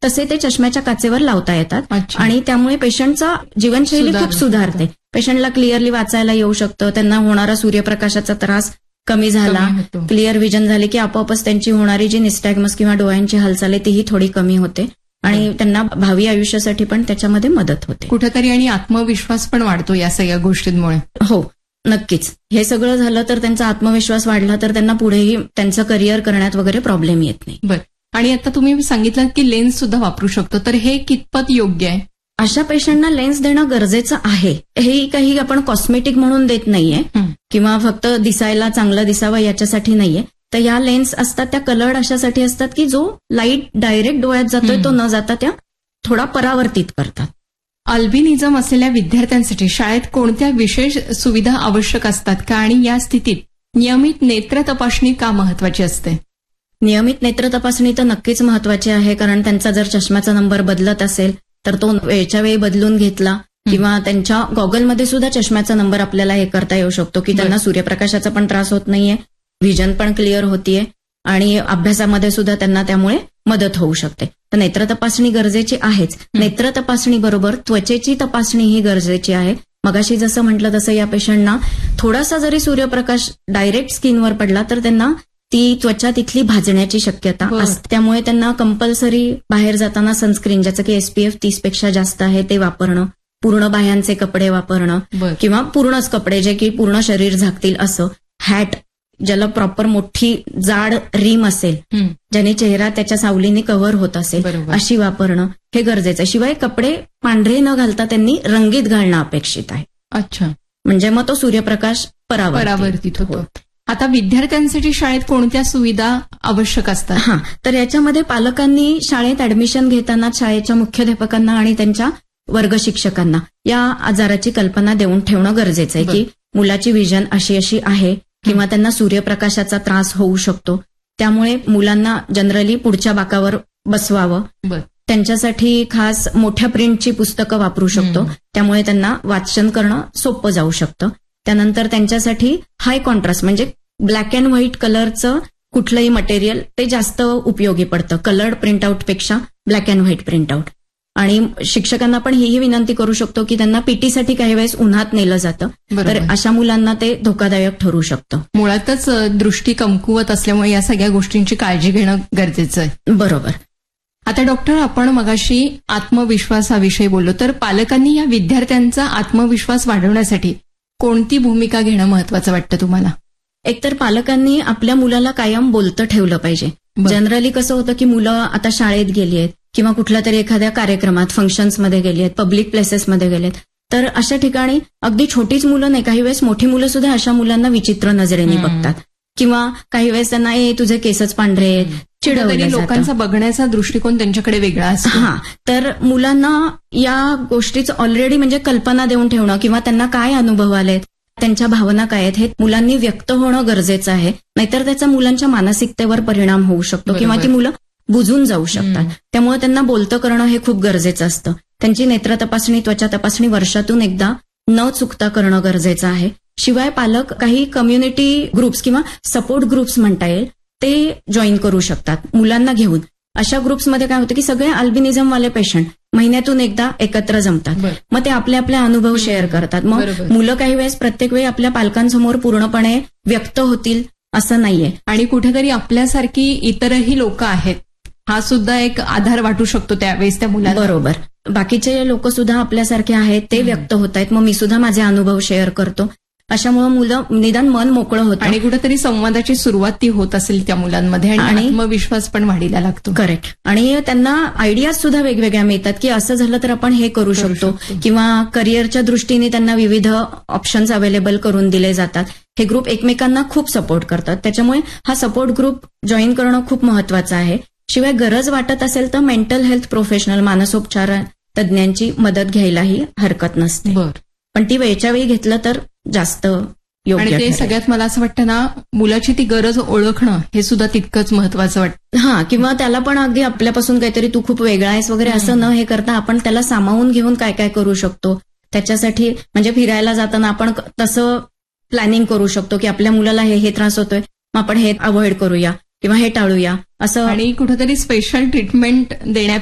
तसे ते चष्म्याच्या काचेवर लावता येतात आणि त्यामुळे पेशंटचा जीवनशैली खूप सुधारते. पेशंटला क्लिअरली वाचायला येऊ शकतं, त्यांना होणारा सूर्यप्रकाशाचा त्रास कमी झाला, क्लिअर विजन झाले की आपोआपच त्यांची होणारी जी निस्टॅग्मस किंवा डोळ्यांची हालचाल आहे तीही थोडी कमी होते आणि त्यांना भावी आयुष्यासाठी पण त्याच्यामध्ये मदत होते कुठेतरी. आणि आत्मविश्वास पण वाढतो या सगळ्या गोष्टींमुळे. हो, नक्कीच. हे सगळं झालं तर त्यांचा आत्मविश्वास वाढला तर त्यांना पुढेही त्यांचं करिअर करण्यात वगैरे प्रॉब्लेम येत नाही. बरं. आणि आता तुम्ही सांगितलं की लेन्स सुद्धा वापरू शकतो, तर हे कितपत योग्य आहे? अशा पेशंटना लेन्स देणं गरजेचं आहे. हे काही आपण कॉस्मेटिक म्हणून देत नाहीये किंवा फक्त दिसायला चांगलं दिसावं याच्यासाठी नाहीये. तर या लेन्स असतात त्या कलर्ड अशासाठी असतात की जो लाईट डायरेक्ट डोळ्यात जातोय तो न जाता त्या थोडा परावर्तित करतात. अल्बिनिझम असलेल्या विद्यार्थ्यांसाठी शाळेत कोणत्या विशेष सुविधा आवश्यक असतात का, आणि या स्थितीत नियमित नेत्र तपासणी का महत्वाची असते? नियमित नेत्र तपासणी तर नक्कीच महत्वाची आहे, कारण त्यांचा जर चष्म्याचा नंबर बदलत असेल तर तो वेळच्या वेळी बदलून घेतला किंवा त्यांच्या गॉगलमध्ये सुद्धा चष्म्याचा नंबर आपल्याला हे करता येऊ शकतो की त्यांना सूर्यप्रकाशाचा पण त्रास होत नाहीये, व्हिजन पण क्लिअर होतीये आणि अभ्यासामध्ये सुद्धा त्यांना त्यामुळे मदत होऊ शकते. तर नेत्र तपासणी गरजेची आहेच. नेत्र तपासणी बरोबर त्वचेची तपासणी ही गरजेची आहे. मगाशी जसं म्हटलं तसं या पेशंटना थोडासा जरी सूर्यप्रकाश डायरेक्ट स्किनवर पडला तर त्यांना ती त्वचा तिथली भाजण्याची शक्यता असते. त्यामुळे त्यांना कंपल्सरी बाहेर जाताना सनस्क्रीन ज्याचं की SPF 30 पेक्षा जास्त आहे ते वापरणं, पूर्ण बाह्यांचे कपडे वापरणं किंवा पूर्णच कपडे जे की पूर्ण शरीर झाकतील असं, हॅट ज्याला प्रॉपर मोठी जाड रीम असेल ज्याने चेहरा त्याच्या सावलीने कव्हर होत असेल अशी वापरणं हे गरजेचं आहे. शिवाय कपडे पांढरे न घालता त्यांनी रंगीत घालणं अपेक्षित आहे. अच्छा. म्हणजे मग तो सूर्यप्रकाश परावर्तित होतो. आता विद्यार्थ्यांसाठी शाळेत कोणत्या सुविधा आवश्यक असतात? तर याच्यामध्ये पालकांनी शाळेत ऍडमिशन घेताना शाळेच्या मुख्याध्यापकांना आणि त्यांच्या वर्ग शिक्षकांना या आजाराची कल्पना देऊन ठेवणं गरजेचं आहे की मुलाची विजन अशी अशी आहे किंवा त्यांना सूर्यप्रकाशाचा त्रास होऊ शकतो, त्यामुळे मुलांना जनरली पुढच्या बाकावर बसवावं. त्यांच्यासाठी खास मोठ्या प्रिंटची पुस्तकं वापरू शकतो, त्यामुळे त्यांना वाचन करणं सोपं जाऊ शकतं. त्यानंतर त्यांच्यासाठी हाय कॉन्ट्रास्ट म्हणजे ब्लॅक अँड व्हाईट कलरचं कुठलंही मटेरियल ते जास्त उपयोगी पडतं कलर्ड प्रिंटआउट पेक्षा ब्लॅक अँड व्हाईट प्रिंटआउट. आणि शिक्षकांना पण ही विनंती करू शकतो की त्यांना पीटीसाठी काही वेळेस उन्हात नेलं जातं, तर अशा मुलांना ते धोकादायक ठरू शकतं. मुळातच दृष्टी कमकुवत असल्यामुळे या सगळ्या गोष्टींची काळजी घेणं गरजेचं आहे. बरोबर. आता डॉक्टर, आपण मगाशी आत्मविश्वासाविषयी बोललो, तर पालकांनी या विद्यार्थ्यांचा आत्मविश्वास वाढवण्यासाठी कोणती भूमिका घेणं महत्वाचं वाटतं तुम्हाला? एकतर पालकांनी आपल्या मुलाला कायम बोलतं ठेवलं पाहिजे. जनरली कसं होतं की मुलं आता शाळेत गेली आहेत किंवा कुठल्या तरी एखाद्या कार्यक्रमात फंक्शन्समध्ये गेली आहेत, पब्लिक प्लेसेसमध्ये गेलेत, तर अशा ठिकाणी अगदी छोटीच मुलं नाही, काही वेळेस मोठी मुलं सुद्धा अशा मुलांना विचित्र नजरेने बघतात किंवा काही वेळेस त्यांना तुझे केसच पांढरे आहेत चिडवलं जातं. लोकांचा बघण्याचा दृष्टिकोन त्यांच्याकडे वेगळा असतो. तर मुलांना या गोष्टीचं ऑलरेडी म्हणजे कल्पना देऊन ठेवणं किंवा त्यांना काय अनुभव आलेत, त्यांच्या भावना काय आहेत हे मुलांनी व्यक्त होणं गरजेचं आहे. नाहीतर त्याचा मुलांच्या मानसिकतेवर परिणाम होऊ शकतो किंवा ती मुलं बुजून जाऊ शकतात. त्यामुळे त्यांना बोलतं करणं हे खूप गरजेचं असतं. त्यांची नेत्र तपासणी, त्वचा तपासणी वर्षातून एकदा न चुकता करणं गरजेचं आहे. शिवाय पालक काही कम्युनिटी ग्रुप्स किंवा सपोर्ट ग्रुप्स म्हणता येईल ते जॉईन करू शकतात मुलांना घेऊन. अशा ग्रुप्समध्ये काय होतं की सगळे अल्बिनिझमवाले पेशंट महिन्यातून एकदा एकत्र जमतात, मग ते आपले आपले अनुभव शेअर करतात. मग मुलं काही वेळेस प्रत्येक वेळी आपल्या पालकांसमोर पूर्णपणे व्यक्त होतील असं नाहीये. आणि कुठेतरी आपल्यासारखी इतरही लोक आहेत हा सुद्धा एक आधार वाटू शकतो त्यावेळेस त्या मुलांना. बरोबर. बाकीचे लोक सुद्धा आपल्यासारखे आहेत, ते व्यक्त होत आहेत, मग मी सुद्धा माझे अनुभव शेअर करतो. अशामुळे मुलं निदान मन मोकळं होतं आणि कुठेतरी संवादाची सुरुवात ती होत असेल त्या मुलांमध्ये आणि आत्मविश्वास पण वाढीला लागतो. करेक्ट. आणि त्यांना आयडियाज सुद्धा वेगवेगळ्या मिळतात की असं झालं तर आपण हे करू शकतो किंवा करिअरच्या दृष्टीने त्यांना विविध ऑप्शन्स अवेलेबल करून दिले जातात. हे ग्रुप एकमेकांना खूप सपोर्ट करतात, त्याच्यामुळे हा सपोर्ट ग्रुप जॉईन करणं खूप महत्वाचं आहे. शिवाय गरज वाटत असेल तर मेंटल हेल्थ प्रोफेशनल, मानसोपचार तज्ज्ञांची मदत घ्यायलाही हरकत नसते. पण ती वेळच्या वेळी घेतलं तर जास्त योग्य. आणि ते सगळ्यात मला असं वाटतं ना, मुलाची ती गरज ओळखणं हे सुद्धा तितकंच महत्वाचं वाटतं. किंवा त्याला पण अगदी आपल्यापासून काहीतरी तू खूप वेगळा आहेस वगैरे असं न हे करता आपण त्याला सामावून घेऊन काय काय करू शकतो त्याच्यासाठी. म्हणजे फिरायला जाताना आपण तसं प्लॅनिंग करू शकतो की आपल्या मुलाला हे त्रास होतोय, मग आपण हे अवॉइड करूया किंवा हे टाळूया असं. आणि कुठेतरी स्पेशल ट्रीटमेंट देण्या